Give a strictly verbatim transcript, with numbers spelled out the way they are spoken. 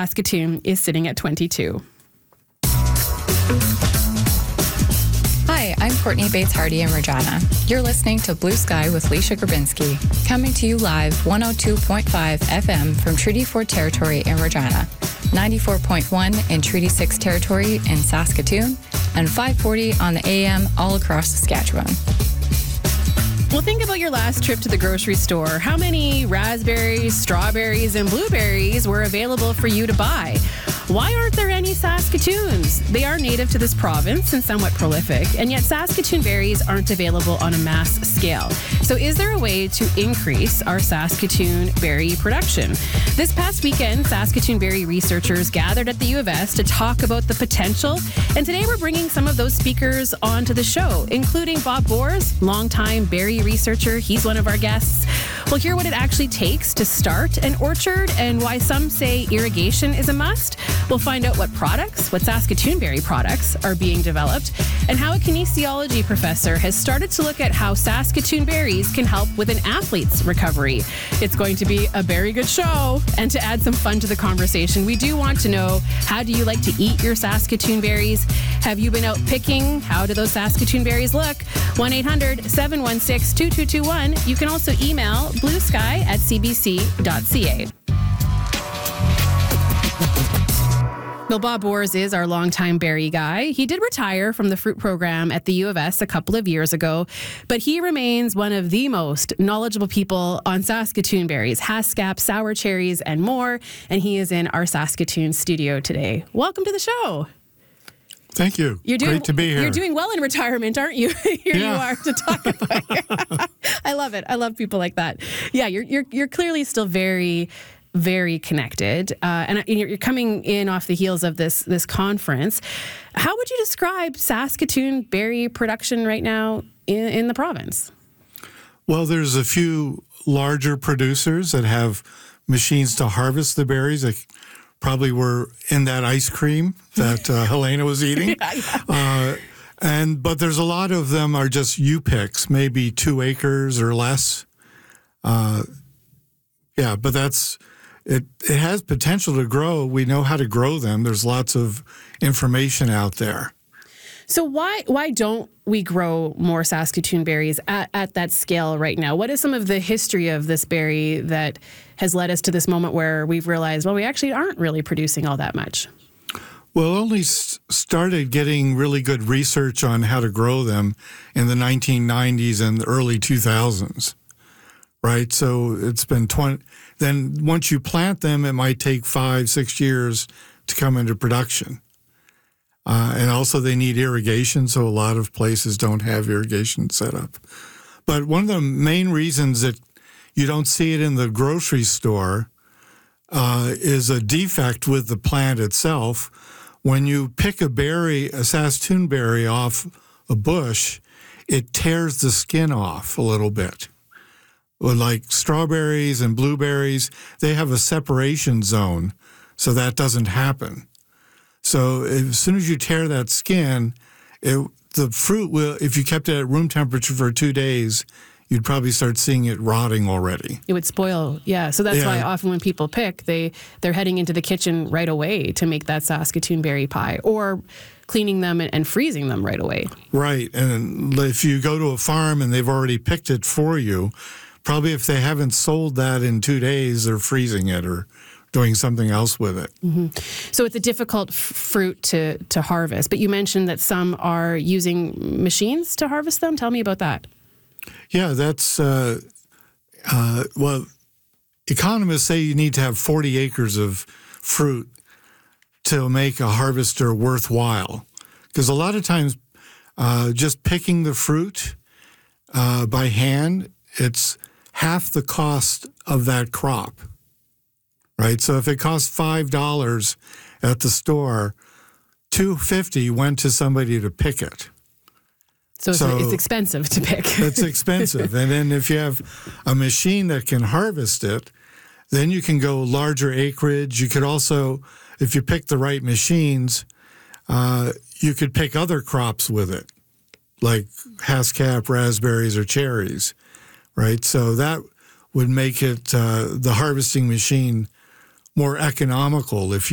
Saskatoon is sitting at twenty-two. Hi, I'm Courtney Bates Hardy in Regina. You're listening to Blue Sky with Leisha Grabinski, coming to you live one oh two point five F M from Treaty four Territory in Regina, ninety-four point one in Treaty six Territory in Saskatoon, and five forty on the A M all across Saskatchewan. Well, think about your last trip to the grocery store. How many raspberries, strawberries, and blueberries were available for you to buy? Why aren't there any Saskatoons? They are native to this province and somewhat prolific, and yet Saskatoon berries aren't available on a mass scale. So is there a way to increase our Saskatoon berry production? This past weekend, Saskatoon berry researchers gathered at the U of S to talk about the potential, and today we're bringing some of those speakers onto the show, including Bob Boers, longtime berry researcher. He's one of our guests. We'll hear what it actually takes to start an orchard and why some say irrigation is a must. We'll find out what products, what Saskatoon berry products are being developed, and how a kinesiology professor has started to look at how Saskatoon berries can help with an athlete's recovery. It's going to be a very good show. And to add some fun to the conversation, we do want to know, how do you like to eat your Saskatoon berries? Have you been out picking? How do those Saskatoon berries look? one eight hundred seven one six two two two one. You can also email bluesky at c b c dot c a. Well, Bob Boers is our longtime berry guy. He did retire from the fruit program at the U of S a couple of years ago, but he remains one of the most knowledgeable people on Saskatoon berries, Haskap, sour cherries, and more. And he is in our Saskatoon studio today. Welcome to the show. Thank you. You're doing, Great to be here. You're doing well in retirement, aren't you? Here yeah. you are to talk about. I love it. I love people like that. Yeah, you're you're you're clearly still very, very connected, uh, and you're coming in off the heels of this this conference. How would you describe Saskatoon berry production right now in, in the province? Well, there's a few larger producers that have machines to harvest the berries. Like probably were in that ice cream that uh, Helena was eating. yeah, yeah. Uh, and but there's a lot of them are just U-picks, maybe two acres or less. Uh, yeah, but that's it. It has potential to grow. We know how to grow them. There's lots of information out there. So why why don't we grow more Saskatoon berries at, at that scale right now? What is some of the history of this berry that has led us to this moment where we've realized, well, we actually aren't really producing all that much? Well, only s- started getting really good research on how to grow them in the nineteen nineties and the early two thousands, right? So it's been twenty. Then once you plant them, it might take five, six years to come into production. Uh, and also they need irrigation, so a lot of places don't have irrigation set up. But one of the main reasons that you don't see it in the grocery store uh, is a defect with the plant itself. When you pick a berry, a Saskatoon berry off a bush, it tears the skin off a little bit. Well, like strawberries and blueberries, they have a separation zone, so that doesn't happen. So as soon as you tear that skin, it, the fruit will, if you kept it at room temperature for two days, you'd probably start seeing it rotting already. It would spoil, yeah. So that's yeah. why often when people pick, they, they're heading into the kitchen right away to make that Saskatoon berry pie, or cleaning them and, and freezing them right away. Right, and if you go to a farm and they've already picked it for you, probably if they haven't sold that in two days, they're freezing it or doing something else with it. Mm-hmm. So it's a difficult f- fruit to, to harvest, but you mentioned that some are using machines to harvest them. Tell me about that. Yeah, that's, uh, uh, well, economists say you need to have forty acres of fruit to make a harvester worthwhile. Because a lot of times uh, just picking the fruit uh, by hand, it's half the cost of that crop. Right, so if it costs five dollars at the store, two fifty went to somebody to pick it. So, so it's expensive to pick. It's expensive, and then if you have a machine that can harvest it, then you can go larger acreage. You could also, if you pick the right machines, uh, you could pick other crops with it, like Haskap, raspberries, or cherries. Right, so that would make it uh, the harvesting machine more economical if